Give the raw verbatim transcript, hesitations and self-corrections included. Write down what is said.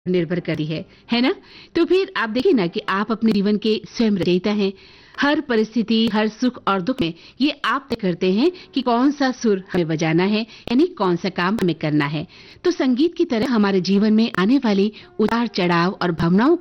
निर्भर करती है, है ना? तो फिर आप देखिए ना कि आप अपने जीवन के स्वयं रचयिता हैं। हर परिस्थिति, हर सुख और दुख में ये आप तय करते हैं कि कौन सा सुर हमें बजाना है, यानी कौन सा काम हमें करना है। तो संगीत की तरह हमारे जीवन में आने वाली उतार चढ़ाव और भावनाओं